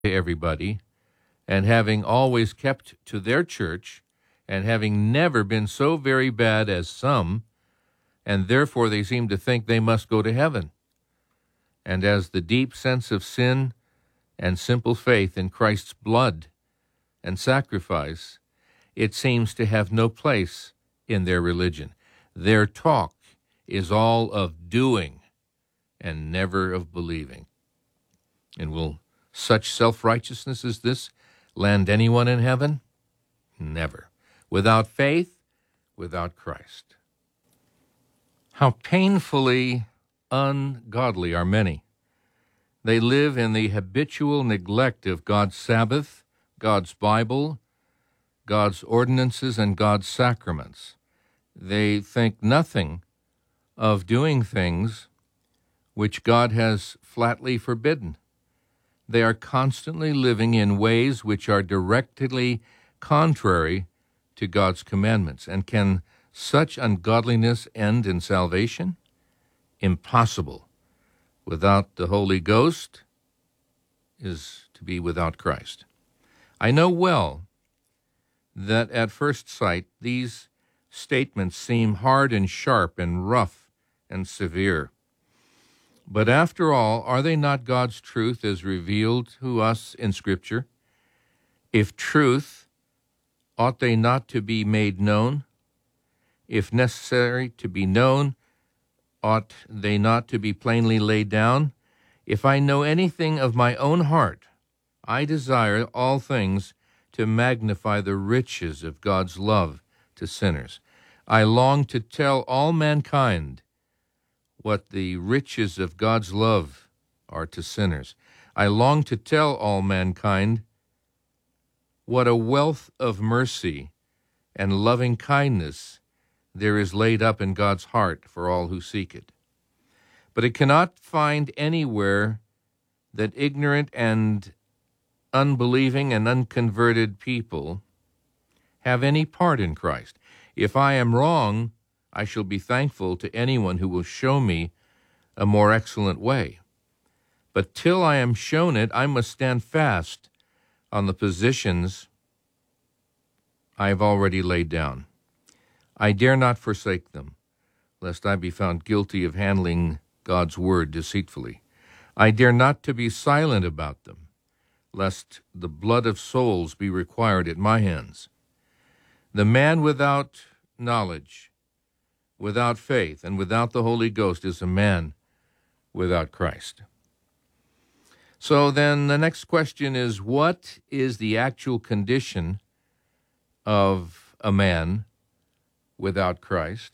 to everybody, and having always kept to their church, and having never been so very bad as some, and therefore they seem to think they must go to heaven. And as the deep sense of sin and simple faith in Christ's blood and sacrifice, it seems to have no place in their religion. Their talk is all of doing and never of believing. And will such self-righteousness as this land anyone in heaven? Never. Without faith, without Christ. How painfully ungodly are many. They live in the habitual neglect of God's Sabbath, God's Bible, God's ordinances, and God's sacraments. They think nothing of doing things which God has flatly forbidden. They are constantly living in ways which are directly contrary to God's commandments. And can such ungodliness end in salvation? Impossible. Without the Holy Ghost is to be without Christ. I know well that at first sight these statements seem hard and sharp and rough and severe. But after all, are they not God's truth as revealed to us in Scripture? If truth, ought they not to be made known? If necessary to be known, ought they not to be plainly laid down? If I know anything of my own heart, I desire all things to magnify the riches of God's love to sinners. I long to tell all mankind what the riches of God's love are to sinners. I long to tell all mankind what a wealth of mercy and loving kindness there is laid up in God's heart for all who seek it. But it cannot find anywhere that ignorant and unbelieving and unconverted people have any part in Christ. If I am wrong, I shall be thankful to anyone who will show me a more excellent way. But till I am shown it, I must stand fast on the positions I have already laid down. I dare not forsake them, lest I be found guilty of handling God's word deceitfully. I dare not to be silent about them, lest the blood of souls be required at my hands. The man without knowledge, without faith, and without the Holy Ghost is a man without Christ. So then the next question is, what is the actual condition of a man without Christ?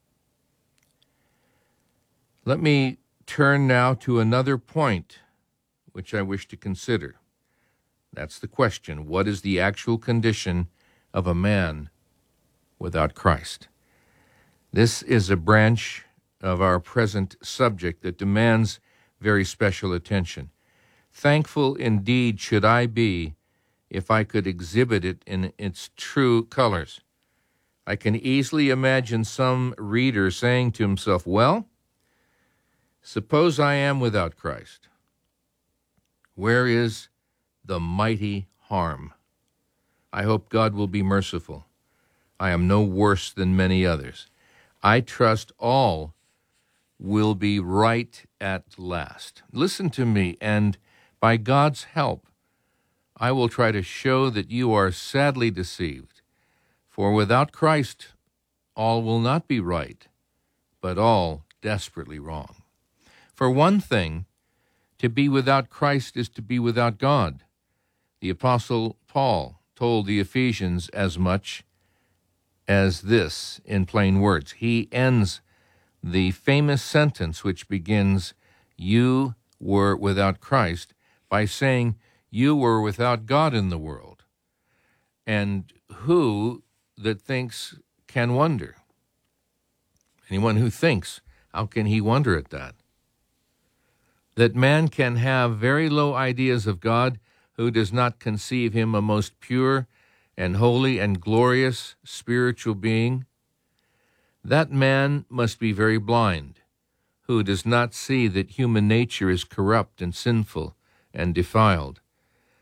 Let me turn now to another point which I wish to consider. That's the question, what is the actual condition of a man without Christ? This is a branch of our present subject that demands very special attention. Thankful indeed should I be if I could exhibit it in its true colors. I can easily imagine some reader saying to himself, well, suppose I am without Christ. Where is the mighty harm? I hope God will be merciful. I am no worse than many others. I trust all will be right at last. Listen to me, and by God's help, I will try to show that you are sadly deceived. For without Christ, all will not be right, but all desperately wrong. For one thing, to be without Christ is to be without God. The Apostle Paul told the Ephesians as much as this in plain words. He ends the famous sentence which begins, "You were without Christ," by saying, "You were without God in the world." And who that thinks can wonder? Anyone who thinks, how can he wonder at that? That man can have very low ideas of God who does not conceive him a most pure and holy and glorious spiritual being? That man must be very blind, who does not see that human nature is corrupt and sinful and defiled,